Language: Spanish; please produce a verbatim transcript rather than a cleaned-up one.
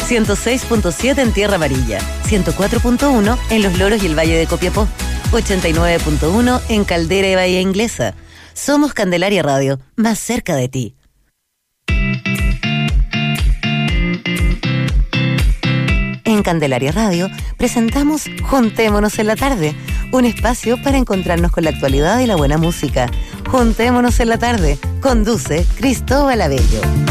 ciento seis punto siete en Tierra Amarilla, ciento cuatro punto uno en Los Loros y el Valle de Copiapó, ochenta y nueve punto uno en Caldera y Bahía Inglesa. Somos Candelaria Radio, más cerca de ti. En Candelaria Radio presentamos Juntémonos en la Tarde, un espacio para encontrarnos con la actualidad y la buena música. Juntémonos en la Tarde, conduce Cristóbal Abello.